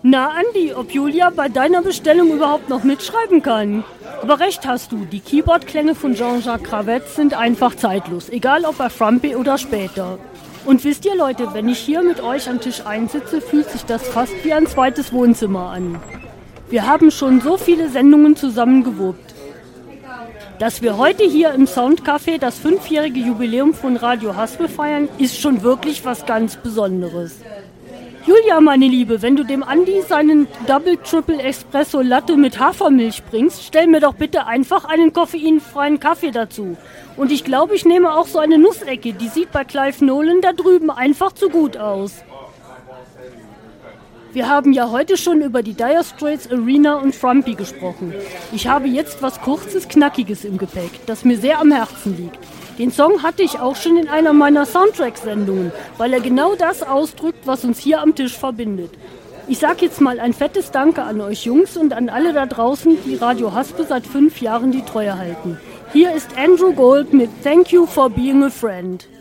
Na Andi, ob Julia bei deiner Bestellung überhaupt noch mitschreiben kann? Aber recht hast du, die Keyboard-Klänge von Jean-Jacques Kravetz sind einfach zeitlos, egal ob bei Frumpy oder später. Und wisst ihr Leute, wenn ich hier mit euch am Tisch einsitze, fühlt sich das fast wie ein zweites Wohnzimmer an. Wir haben schon so viele Sendungen zusammengewuppt. Dass wir heute hier im Soundcafé das 5-jährige Jubiläum von Radio Haspel feiern, ist schon wirklich was ganz Besonderes. Julia, meine Liebe, wenn du dem Andi seinen Double Triple Espresso Latte mit Hafermilch bringst, stell mir doch bitte einfach einen koffeinfreien Kaffee dazu. Und ich glaube, ich nehme auch so eine Nussecke, die sieht bei Clive Nolan da drüben einfach zu gut aus. Wir haben ja heute schon über die Dire Straits, Arena und Frumpy gesprochen. Ich habe jetzt was Kurzes, Knackiges im Gepäck, das mir sehr am Herzen liegt. Den Song hatte ich auch schon in einer meiner Soundtrack-Sendungen, weil er genau das ausdrückt, was uns hier am Tisch verbindet. Ich sag jetzt mal ein fettes Danke an euch Jungs und an alle da draußen, die Radio Haspel seit 5 Jahren die Treue halten. Hier ist Andrew Gold mit Thank You for Being a Friend.